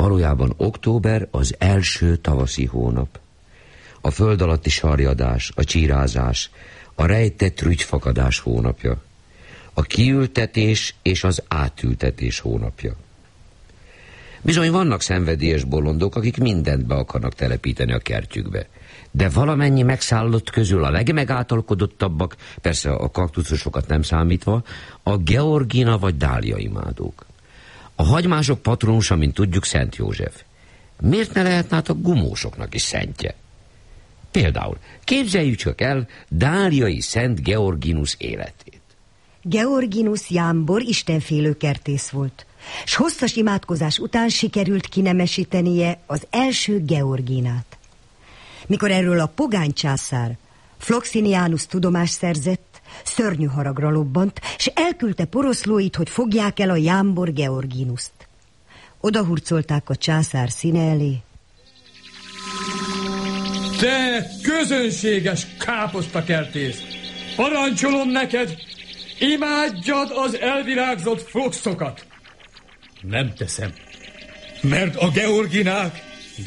Valójában október az első tavaszi hónap. A föld alatti sarjadás, a csírázás, a rejtett rügyfakadás hónapja. A kiültetés és az átültetés hónapja. Bizony vannak szenvedélyes bolondok, akik mindent be akarnak telepíteni a kertjükbe. De valamennyi megszállott közül a legmegáltalkodottabbak, persze a kaktuszosokat nem számítva, a georgina vagy dália imádók. A hagymások patronusa, mint tudjuk, Szent József. Miért ne lehetnátok gumósoknak is szentje? Például képzeljük csak el dáliai Szent Georginus életét. Georginus jámbor istenfélő kertész volt, s hosszas imádkozás után sikerült kinemesítenie az első Georginát. Mikor erről a pogány császár, Floxinianus tudomást szerzett, szörnyű haragra lobbant, s elküldte poroszlóit, hogy fogják el a jámbor Georginust. Odahurcolták a császár színe elé. Te közönséges káposztakertész! Parancsolom neked, imádjad az elvirágzott floxokat! Nem teszem, mert a georginák,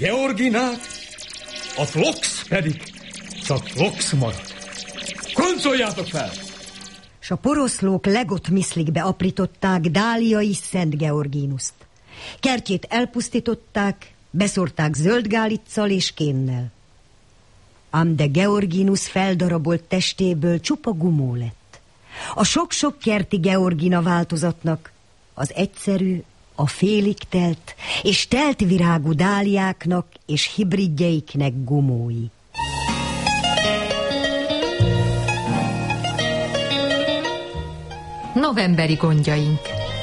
a flox pedig csak flox marad. Koncoljátok fel! S a poroszlók legott miszlikbe aprították dáliai Szent Georginust. Kertjét elpusztították, beszórták zöldgálicccal és kénnel. Ám de Georginus feldarabolt testéből csupa gumó lett. A sok-sok kerti Georgina változatnak az egyszerű, a félig telt és telt virágú dáliáknak és hibridjeiknek gumói. Novemberi gondjaink.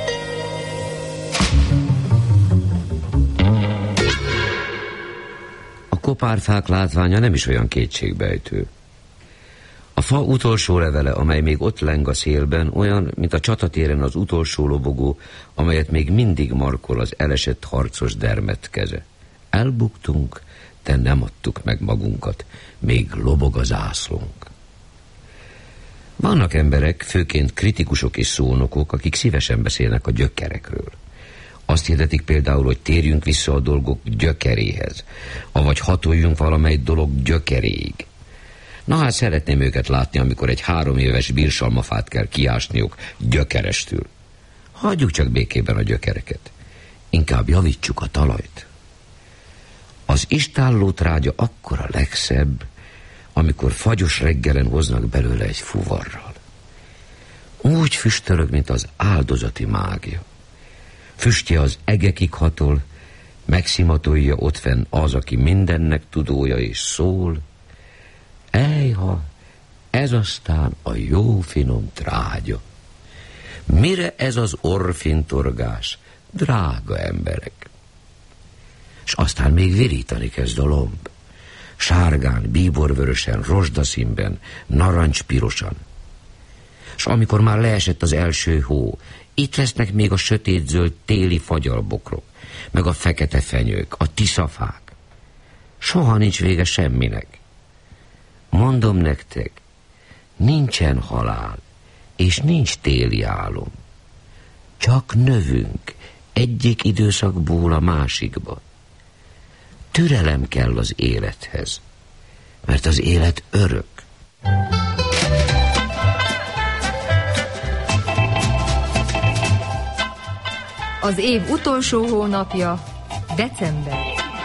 A kopárfák látványa nem is olyan kétségbejtő. A fa utolsó levele, amely még ott leng a szélben, olyan, mint a csatatéren az utolsó lobogó, amelyet még mindig markol az elesett harcos dermedt keze. Elbuktunk, de nem adtuk meg magunkat, még lobog a zászlónk. Vannak emberek, főként kritikusok és szónokok, akik szívesen beszélnek a gyökerekről. Azt hirdetik például, hogy térjünk vissza a dolgok gyökeréhez, avagy hatoljunk valamely dolog gyökeréig. Na hát szeretném őket látni, amikor egy 3 éves birsalmafát kell kiásniuk gyökerestül. Hagyjuk csak békében a gyökereket. Inkább javítsuk a talajt. Az istálló trágya akkor a legszebb, amikor fagyos reggelen hoznak belőle egy fuvarral. Úgy füstölög, mint az áldozati mágia. Füstje az egekig hatol, megszimatolja ott fenn az, aki mindennek tudója és szól. Ejha, ez aztán a jó finom trágya. Mire ez az orrfintorgás, drága emberek? És aztán még virítani kezd a lomb. Sárgán, bíborvörösen, rozsdaszínben, narancspirosan. És amikor már leesett az első hó, itt lesznek még a sötétzöld téli fagyalbokrok, meg a fekete fenyők, a tiszafák. Soha nincs vége semminek. Mondom nektek, nincsen halál, és nincs téli álom. Csak növünk egyik időszakból a másikba. Türelem kell az élethez, mert az élet örök. Az év utolsó hónapja, december.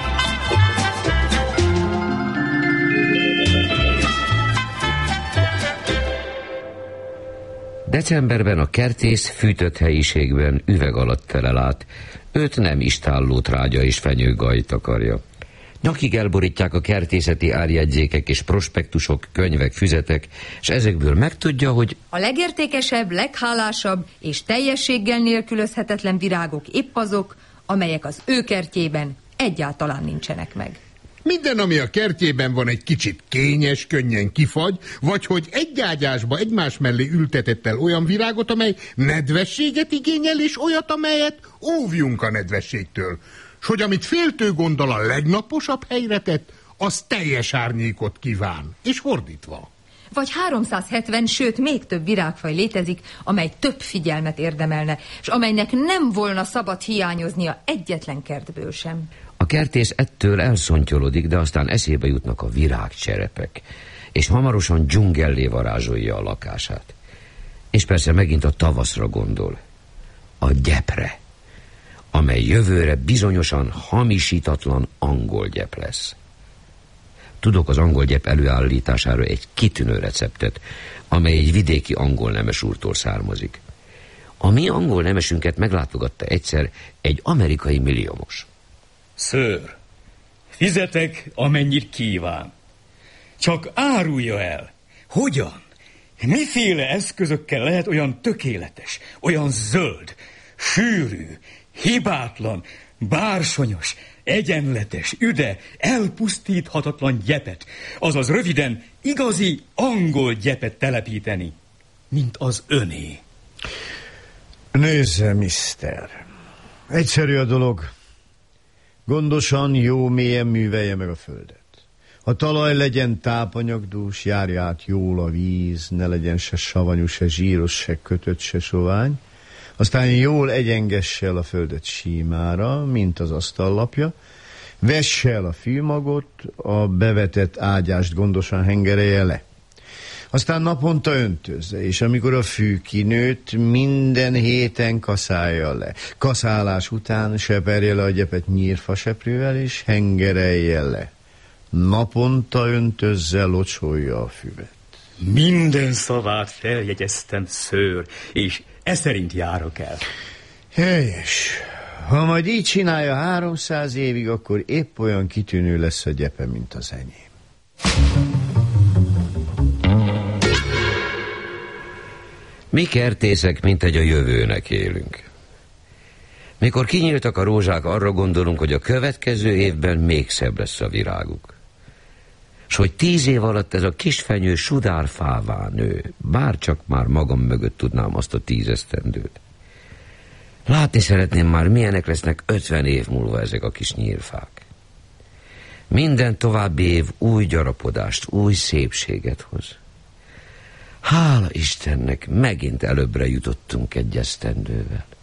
Decemberben a kertész fűtött helyiségben üveg alatt telelát, őt nem istálló trágya és fenyőgaj takarja. Nyakig elborítják a kertészeti árjegyzékek és prospektusok, könyvek, füzetek, és ezekből megtudja, hogy a legértékesebb, leghálásabb és teljességgel nélkülözhetetlen virágok épp azok, amelyek az ő kertjében egyáltalán nincsenek meg. Minden, ami a kertjében van, egy kicsit kényes, könnyen kifagy, vagy hogy egy ágyásba egymás mellé ültetett el olyan virágot, amely nedvességet igényel, és olyat, amelyet óvjunk a nedvességtől. S hogy amit féltő gondol a legnaposabb helyre tett, az teljes árnyékot kíván, és fordítva. vagy 370, sőt még több virágfaj létezik, amely több figyelmet érdemelne, és amelynek nem volna szabad hiányoznia egyetlen kertből sem. A kertész ettől elszontyolodik, de aztán eszébe jutnak a virágcserepek, és hamarosan dzsungellé varázsolja a lakását. És persze megint a tavaszra gondol, a gyepre, amely jövőre bizonyosan hamisítatlan angol gyep lesz. Tudok az angol gyep előállítására egy kitűnő receptet, amely egy vidéki angol nemes úrtól származik. A mi angol nemesünket meglátogatta egyszer egy amerikai milliómos. Ször, fizetek, amennyit kíván. Csak árulja el, hogyan, miféle eszközökkel lehet olyan tökéletes, olyan zöld, sűrű, hibátlan, bársonyos, egyenletes, üde, elpusztíthatatlan gyepet, azaz röviden igazi angol gyepet telepíteni, mint az öné. Nézze, mister, egyszerű a dolog. Gondosan, jó mélyen művelje meg a földet. A talaj legyen tápanyagdús, járja át jól a víz, ne legyen se savanyú, se zsíros, se kötött, se sovány. Aztán jól egyengesse el a földet símára, mint az asztallapja. Vesse el a fűmagot, a bevetett ágyást gondosan hengerelje le. Aztán naponta öntözze, és amikor a fű kinőtt, minden héten kaszálja le. Kaszálás után seperje le a gyepet nyírfaseprővel, és hengerelje le. Naponta öntözze, locsolja a füvet. Minden szavát feljegyeztem, ször, és e szerint járok el. Helyes. Ha majd így csinálja 300 évig, akkor épp olyan kitűnő lesz a gyepe, mint az enyém. Mi kertészek mintegy a jövőnek élünk. Mikor kinyíltak a rózsák, arra gondolunk, hogy a következő évben még szebb lesz a viráguk. S hogy 10 év alatt ez a kisfenyő sudárfává nő, bárcsak már magam mögött tudnám azt a 10 esztendőt. Látni szeretném már, milyenek lesznek 50 év múlva ezek a kis nyírfák. Minden további év új gyarapodást, új szépséget hoz. Hála Istennek, megint előbbre jutottunk egy esztendővel.